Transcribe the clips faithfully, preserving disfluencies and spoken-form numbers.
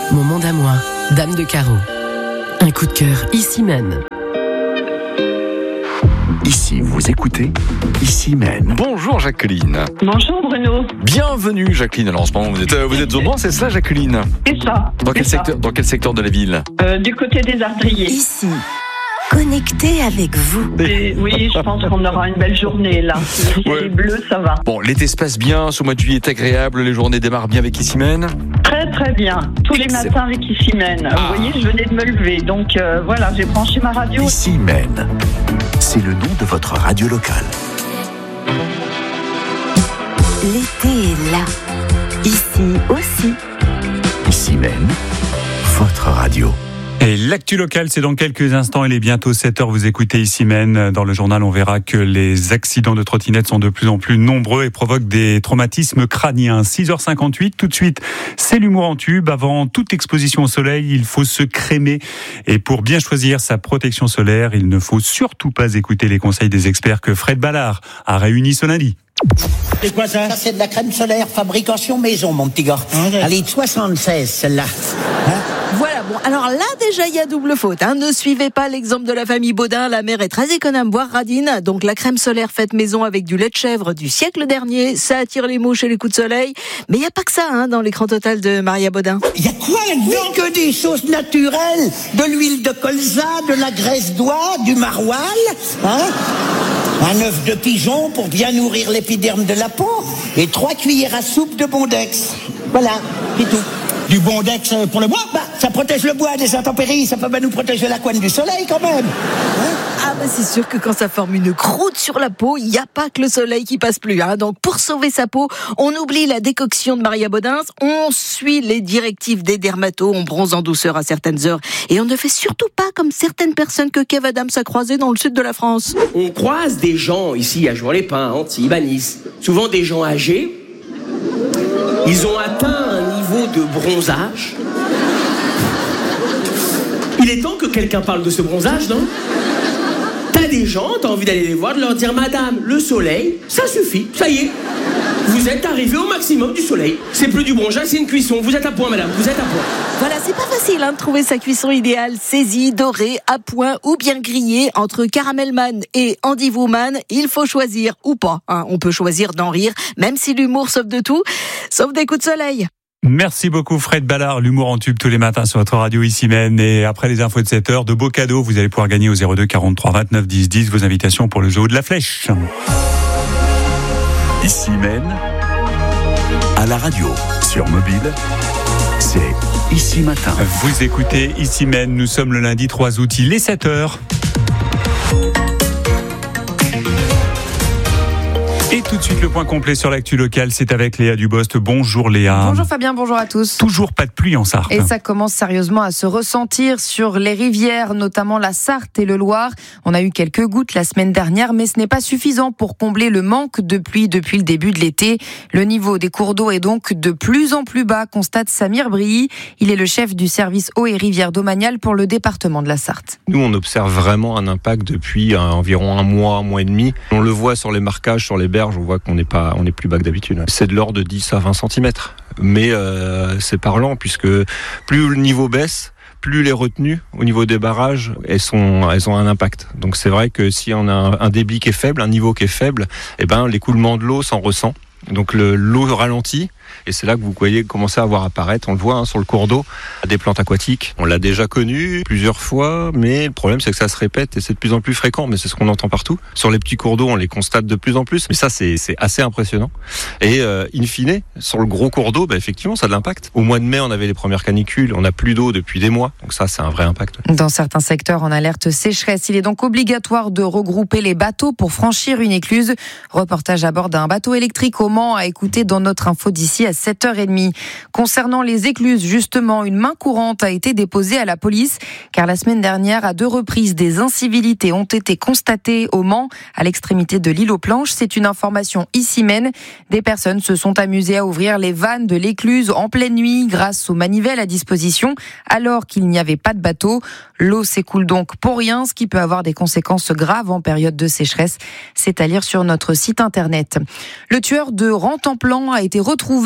Mon monde à moi, Dame de Carreau. Un coup de cœur, ici même. Ici, vous écoutez Ici même. Bonjour Jacqueline. Bonjour Bruno. Bienvenue Jacqueline. Alors en ce moment vous êtes, vous êtes au Mans, c'est ça Jacqueline? C'est ça. Dans quel c'est secteur, ça. dans quel secteur de la ville? euh, Du côté des Ardriers. Ici, connecté avec vous. Et oui, je pense qu'on aura une belle journée là. Le ciel Ouais. est bleu, ça va. Bon, l'été se passe bien, ce mois de juillet est agréable, les journées démarrent bien avec Issimène. Très très bien. Tous les Excellent. matins avec Issimène. Ah. Vous voyez, je venais de me lever. Donc euh, voilà, j'ai branché ma radio. Ici même. C'est le nom de votre radio locale. L'été est là. Ici aussi. Ici même, votre radio. Et l'actu locale, c'est dans quelques instants. Il est bientôt sept heures. Vous écoutez ici même. Dans le journal, on verra que les accidents de trottinettes sont de plus en plus nombreux et provoquent des traumatismes crâniens. six heures cinquante-huit, tout de suite, c'est l'humour en tube. Avant toute exposition au soleil, il faut se crémer. Et pour bien choisir sa protection solaire, il ne faut surtout pas écouter les conseils des experts que Fred Ballard a réunis ce lundi. C'est quoi ça? Ça, c'est de la crème solaire fabrication maison, mon petit gars. Ouais. Elle est de soixante-seize, celle-là. Hein? Voilà, bon, alors là, déjà, il y a double faute. Hein. Ne suivez pas l'exemple de la famille Baudin. La mère est très économe, voire radine. Donc, la crème solaire faite maison avec du lait de chèvre du siècle dernier, ça attire les mouches et les coups de soleil. Mais il n'y a pas que ça, hein, dans l'écran total de Maria Baudin. Il y a quoi là-dedans? Que des choses naturelles. De l'huile de colza, de la graisse d'oie, du maroilles, hein? Un œuf de pigeon pour bien nourrir l'épiderme de la peau. Et trois cuillères à soupe de Bondex. Voilà, c'est tout. Du Bondex pour le bois? Bah, ça protège le bois des intempéries, ça peut bien nous protéger la couenne du soleil quand même. Hein? Ah bah c'est sûr que quand ça forme une croûte sur la peau, il n'y a pas que le soleil qui passe plus. Hein. Donc pour sauver sa peau, on oublie la décoction de Maria Baudin, on suit les directives des dermatos, on bronze en douceur à certaines heures. Et on ne fait surtout pas comme certaines personnes que Kev Adams a croisées dans le sud de la France. On croise des gens ici à Jouan-les-Pins, Antibes, à Nice, souvent des gens âgés. Ils ont atteint un niveau de bronzage. Il est temps que quelqu'un parle de ce bronzage, non? T'as des gens, t'as envie d'aller les voir, de leur dire: Madame, le soleil, ça suffit, ça y est. Vous êtes arrivé au maximum du soleil. C'est plus du bronzage, c'est une cuisson. Vous êtes à point, madame, vous êtes à point. Voilà, c'est pas facile hein, de trouver sa cuisson idéale, saisie, dorée, à point ou bien grillée. Entre Caramelman et Andy Woman, il faut choisir ou pas. Hein. On peut choisir d'en rire, même si l'humour sauve de tout, sauf des coups de soleil. Merci beaucoup Fred Ballard, l'humour en tube tous les matins sur votre radio ici même. Et après les infos de sept heures, de beaux cadeaux, vous allez pouvoir gagner au zéro deux quarante-trois vingt-neuf dix dix vos invitations pour le zoo de la Flèche. Ici même, à la radio, sur mobile, c'est Ici Matin. Vous écoutez ici même, nous sommes le lundi trois août, il est sept heures. Et tout de suite, le point complet sur l'actu locale, c'est avec Léa Dubost. Bonjour Léa. Bonjour Fabien, bonjour à tous. Toujours pas de pluie en Sarthe. Et ça commence sérieusement à se ressentir sur les rivières, notamment la Sarthe et le Loir. On a eu quelques gouttes la semaine dernière, mais ce n'est pas suffisant pour combler le manque de pluie depuis le début de l'été. Le niveau des cours d'eau est donc de plus en plus bas, constate Samir Brilly. Il est le chef du service eau et rivières domaniales pour le département de la Sarthe. Nous, on observe vraiment un impact depuis euh, environ un mois, un mois et demi. On le voit sur les marquages, sur les berges. On voit qu'on n'est pas, on est plus bas que d'habitude. C'est de l'ordre de dix à vingt centimètres. Mais euh, c'est parlant puisque plus le niveau baisse, plus les retenues au niveau des barrages, elles sont, elles ont un impact. Donc c'est vrai que si on a un, un débit qui est faible, un niveau qui est faible, eh ben l'écoulement de l'eau s'en ressent. Donc le, l'eau ralentit et c'est là que vous voyez commencer à voir apparaître, on le voit hein, sur le cours d'eau, des plantes aquatiques. On l'a déjà connu plusieurs fois, mais le problème c'est que ça se répète et c'est de plus en plus fréquent, mais c'est ce qu'on entend partout. Sur les petits cours d'eau, on les constate de plus en plus, mais ça c'est, c'est assez impressionnant. Et euh, in fine, sur le gros cours d'eau, bah, effectivement ça a de l'impact. Au mois de mai, on avait les premières canicules, on n'a plus d'eau depuis des mois, donc ça c'est un vrai impact. Dans certains secteurs en alerte sécheresse, il est donc obligatoire de regrouper les bateaux pour franchir une écluse. Reportage à bord d'un bateau électrique au Mans à écouter dans notre info d'ici à sept heures trente. Concernant les écluses, justement, une main courante a été déposée à la police, car la semaine dernière, à deux reprises, des incivilités ont été constatées au Mans, à l'extrémité de l'île aux Planches. C'est une information ici même. Des personnes se sont amusées à ouvrir les vannes de l'écluse en pleine nuit grâce aux manivelles à disposition, alors qu'il n'y avait pas de bateau. L'eau s'écoule donc pour rien, ce qui peut avoir des conséquences graves en période de sécheresse. C'est à lire sur notre site internet. Le tueur de Rantanplan a été retrouvé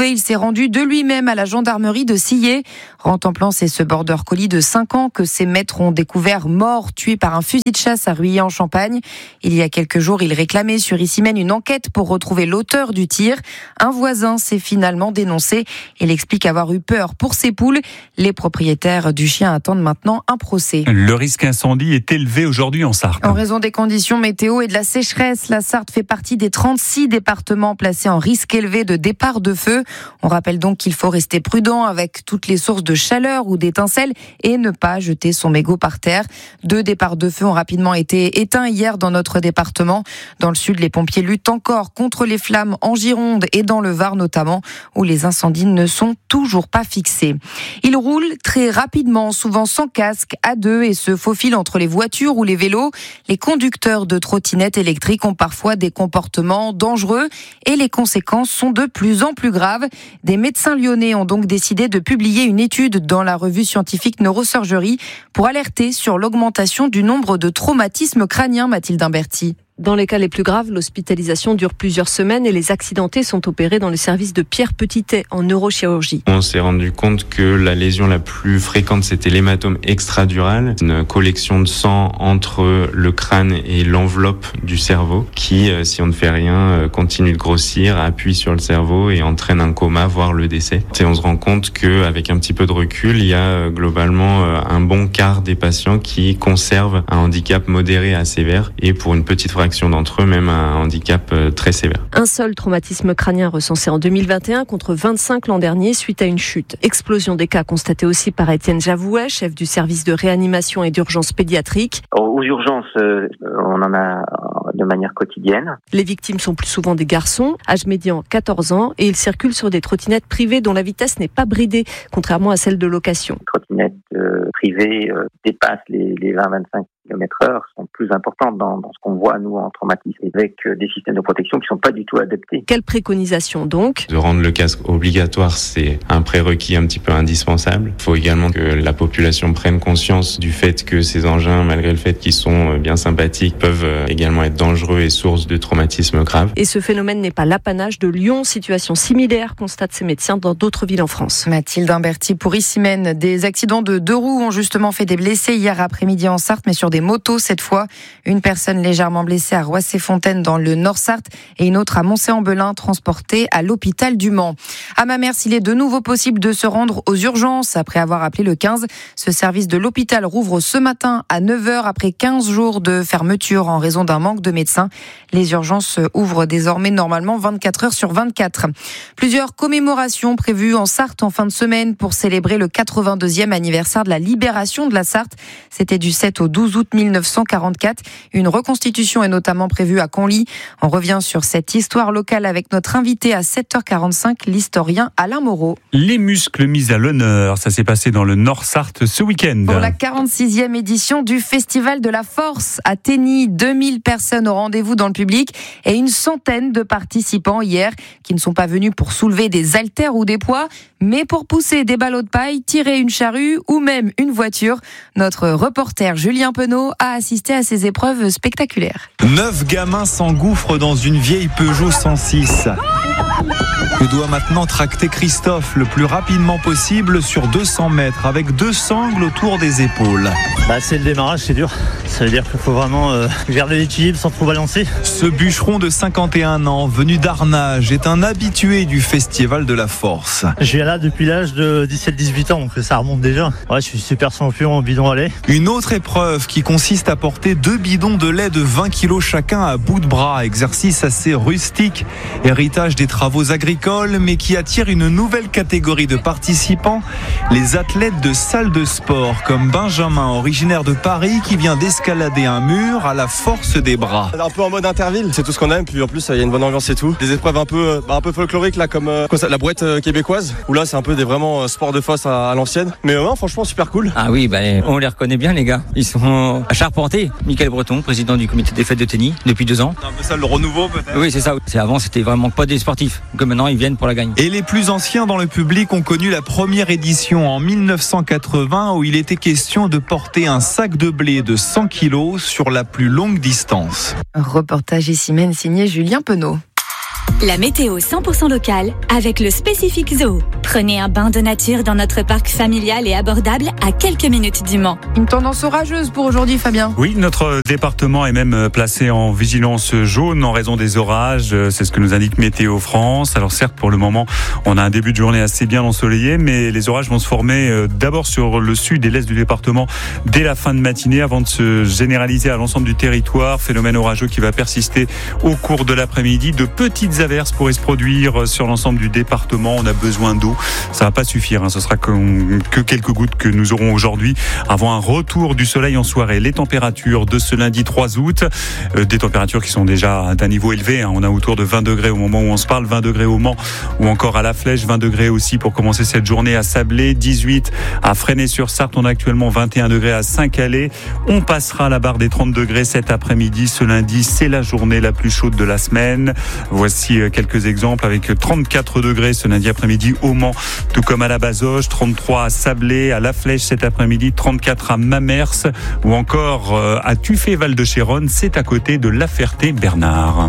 retrouvé. Il s'est rendu de lui-même à la gendarmerie de Sillé. Contemplant, c'est ce border collie de cinq ans que ses maîtres ont découvert mort, tué par un fusil de chasse à Ruillé-en-Champagne. Il y a quelques jours, il réclamait sur Issy-Mène une enquête pour retrouver l'auteur du tir. Un voisin s'est finalement dénoncé. Il explique avoir eu peur pour ses poules. Les propriétaires du chien attendent maintenant un procès. Le risque incendie est élevé aujourd'hui en Sarthe. En raison des conditions météo et de la sécheresse, la Sarthe fait partie des trente-six départements placés en risque élevé de départ de feu. On rappelle donc qu'il faut rester prudent avec toutes les sources de chaleur ou d'étincelles et ne pas jeter son mégot par terre. Deux départs de feu ont rapidement été éteints hier dans notre département. Dans le sud, les pompiers luttent encore contre les flammes en Gironde et dans le Var notamment, où les incendies ne sont toujours pas fixés. Ils roulent très rapidement, souvent sans casque, à deux et se faufilent entre les voitures ou les vélos. Les conducteurs de trottinettes électriques ont parfois des comportements dangereux et les conséquences sont de plus en plus graves. Des médecins lyonnais ont donc décidé de publier une étude dans la revue scientifique Neurosurgery pour alerter sur l'augmentation du nombre de traumatismes crâniens, Mathilde Imberti. Dans les cas les plus graves, l'hospitalisation dure plusieurs semaines et les accidentés sont opérés dans le service de Pierre Petitet en neurochirurgie. On s'est rendu compte que la lésion la plus fréquente, c'était l'hématome extradural, une collection de sang entre le crâne et l'enveloppe du cerveau qui, si on ne fait rien, continue de grossir, appuie sur le cerveau et entraîne un coma, voire le décès. Et on se rend compte qu'avec un petit peu de recul, il y a globalement un bon quart des patients qui conservent un handicap modéré à sévère et pour une petite fraction d'entre eux, même un handicap très sévère. Un seul traumatisme crânien recensé en deux mille vingt et un contre vingt-cinq l'an dernier suite à une chute. Explosion des cas constatée aussi par Étienne Javouet, chef du service de réanimation et d'urgence pédiatrique. Aux urgences, on en a de manière quotidienne. Les victimes sont plus souvent des garçons, âge médian quatorze ans, et ils circulent sur des trottinettes privées dont la vitesse n'est pas bridée, contrairement à celle de location. Les trottinettes euh, privées euh, dépassent les, les vingt à vingt-cinq kilomètres heure, sont plus importantes dans, dans ce qu'on voit, nous, en traumatisme, avec euh, des systèmes de protection qui ne sont pas du tout adaptés. Quelle préconisation donc ? De rendre le casque obligatoire, c'est un prérequis un petit peu indispensable. Il faut également que la population prenne conscience du fait que ces engins, malgré le fait qu'ils sont bien sympathiques, peuvent également être dangereux et source de traumatismes graves. Et ce phénomène n'est pas l'apanage de Lyon. Situation similaire, constatent ces médecins dans d'autres villes en France. Mathilde Imberti pour Issy-Mène. Des accidents de deux roues ont justement fait des blessés hier après-midi en Sarthe, mais sur des motos cette fois. Une personne légèrement blessée à Roissy-Fontaine dans le Nord-Sarthe et une autre à Moncé-en-Belin transportée à l'hôpital du Mans. À Mamers, il est de nouveau possible de se rendre aux urgences après avoir appelé le quinze. Ce service de l'hôpital rouvre ce matin à neuf heures après quinze jours de fermeture en raison d'un manque de médecins. Les urgences ouvrent désormais normalement vingt-quatre heures sur vingt-quatre. Plusieurs commémorations prévues en Sarthe en fin de semaine pour célébrer le quatre-vingt-deuxième anniversaire de la libération de la Sarthe. C'était du sept au douze août mille neuf cent quarante-quatre. Une reconstitution est notamment prévue à Conly. On revient sur cette histoire locale avec notre invité à sept heures quarante-cinq, l'historien Alain Moreau. Les muscles mis à l'honneur, ça s'est passé dans le Nord-Sarthe ce week-end. Pour la quarante-sixième édition du Festival de la Force à Tény, deux mille personnes au rendez-vous dans le public et une centaine de participants hier qui ne sont pas venus pour soulever des haltères ou des poids, mais pour pousser des ballots de paille, tirer une charrue ou même une voiture. Notre reporter Julien Penaud a assisté à ces épreuves spectaculaires. Neuf gamins s'engouffrent dans une vieille Peugeot cent six. Que doit maintenant tracter Christophe le plus rapidement possible sur deux cents mètres avec deux sangles autour des épaules. Bah, c'est le démarrage, c'est dur. Ça veut dire qu'il faut vraiment euh, garder l'équilibre sans trop balancer. Ce bûcheron de cinquante et un ans, venu d'Arnage, est un habitué du Festival de la Force. Je viens là depuis l'âge de dix-sept dix-huit ans, donc ça remonte déjà. Ouais, je suis super champion en bidon à lait. Une autre épreuve qui consiste à porter deux bidons de lait de vingt kilos chacun à bout de bras. Exercice assez rustique, héritage des travaux agricoles, mais qui attire une nouvelle catégorie de participants, les athlètes de salle de sport, comme Benjamin, originaire de Paris, qui vient d'escalader un mur à la force des bras. Un peu en mode interville, c'est tout ce qu'on aime, puis en plus il y a une bonne ambiance et tout. Des épreuves un peu, bah, un peu folkloriques là, comme euh, quoi, ça, la brouette euh, québécoise, où là c'est un peu des vraiment euh, sports de force à, à l'ancienne. Mais euh, franchement super cool. Ah oui, bah, on les reconnaît bien les gars. Ils sont à Charpenté. Michael Breton, président du comité des fêtes de Tény depuis deux ans. C'est un peu ça le renouveau peut-être. Oui c'est ça. C'est avant c'était vraiment pas des sportifs. Que maintenant ils viennent pour la gagne. Et les plus anciens dans le public ont connu la première édition en mille neuf cent quatre-vingts où il était question de porter un sac de blé de cent kilos sur la plus longue distance. Un reportage Issy-Mène signé Julien Penaud. La météo cent pour cent locale avec le Spécifique Zoo. Prenez un bain de nature dans notre parc familial et abordable à quelques minutes du Mans. Une tendance orageuse pour aujourd'hui, Fabien. Oui, notre département est même placé en vigilance jaune en raison des orages. C'est ce que nous indique Météo France. Alors certes, pour le moment, on a un début de journée assez bien ensoleillé, mais les orages vont se former d'abord sur le sud et l'est du département dès la fin de matinée avant de se généraliser à l'ensemble du territoire. Phénomène orageux qui va persister au cours de l'après-midi. De petites averses pourraient se produire sur l'ensemble du département. On a besoin d'eau. Ça va pas suffire. Hein. Ce sera que, que quelques gouttes que nous aurons aujourd'hui avant un retour du soleil en soirée. Les températures de ce lundi trois août, euh, des températures qui sont déjà d'un niveau élevé. Hein. On a autour de vingt degrés au moment où on se parle, vingt degrés au Mans ou encore à La Flèche, vingt degrés aussi pour commencer cette journée à Sablé, dix-huit à Fresnay-sur-Sarthe. On a actuellement vingt et un degrés à Saint-Calais. On passera la barre des trente degrés cet après-midi. Ce lundi, c'est la journée la plus chaude de la semaine. Voici quelques exemples avec trente-quatre degrés ce lundi après-midi au Mans, tout comme à la Bazoche, trente-trois à Sablé, à La Flèche cet après-midi, trente-quatre à Mamers ou encore à Tuffet-Val-de-Chéronne, c'est à côté de La Ferté-Bernard.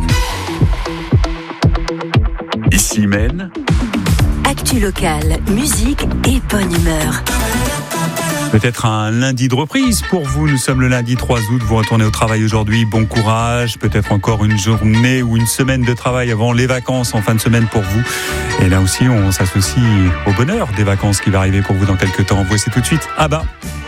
Ici Maine. Actu locale, musique et bonne humeur. Peut-être un lundi de reprise pour vous. Nous sommes le lundi trois août. Vous retournez au travail aujourd'hui. Bon courage. Peut-être encore une journée ou une semaine de travail avant les vacances en fin de semaine pour vous. Et là aussi, on s'associe au bonheur des vacances qui va arriver pour vous dans quelques temps. Voici tout de suite Abba.